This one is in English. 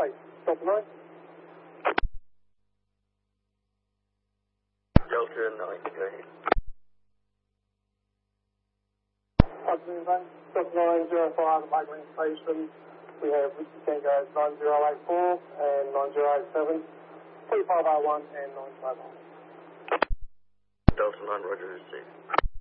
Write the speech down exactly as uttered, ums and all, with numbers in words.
Hey, Delta nine. Delta nine, go ahead. Afternoon, Van. Delta nine zero five at Lakeland Station. We have Whiskey Tango nine zero eight four and nine zero eight seven, three five oh one and nine five oh. Delta nine, roger, received.